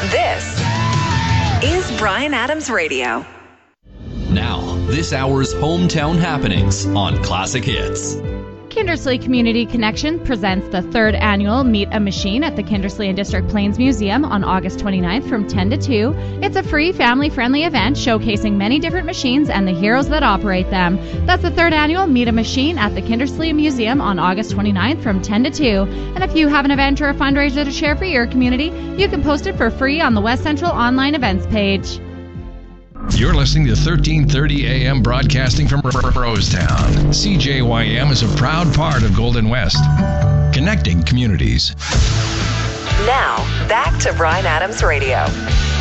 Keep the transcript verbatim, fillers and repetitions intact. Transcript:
This is Bryan Adams Radio. Now, this hour's hometown happenings on Classic Hits. Kindersley Community Connection presents the third annual Meet a Machine at the Kindersley and District Plains Museum on August twenty-ninth from ten to two. It's a free, family-friendly event showcasing many different machines and the heroes that operate them. That's the third annual Meet a Machine at the Kindersley Museum on August twenty-ninth from ten to two. And if you have an event or a fundraiser to share for your community, you can post it for free on the West Central online events page. You're listening to thirteen thirty A M broadcasting from Rosetown. C J Y M is a proud part of Golden West, connecting communities. Now, back to Bryan Adams Radio.